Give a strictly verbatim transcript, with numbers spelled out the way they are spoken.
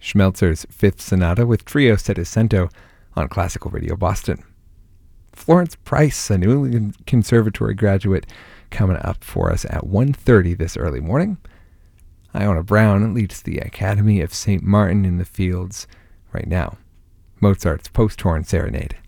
Schmelzer's Fifth Sonata with Trio Settecento on Classical Radio Boston. Florence Price, a New England Conservatory graduate, coming up for us at one thirty this early morning. Iona Brown leads the Academy of Saint Martin in the Fields right now. Mozart's Post-Horn Serenade.